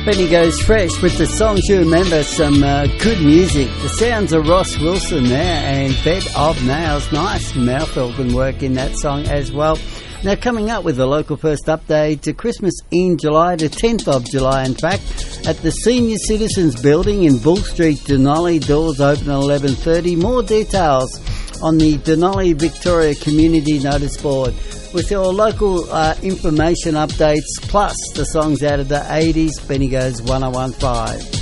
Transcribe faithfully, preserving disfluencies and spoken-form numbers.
Benny Goes Fresh with the songs you remember, some uh, good music. The sounds of Ross Wilson there and Bed of Nails. Nice mouth organ work in that song as well. Now coming up with the local first update to Christmas in July, the tenth of July in fact, at the Senior Citizens Building in Bull Street, Denali. Doors open at eleven thirty. More details on the Denali Victoria Community Notice Board with your local uh, information updates plus the songs out of the eighties. Benny Goes one oh one five.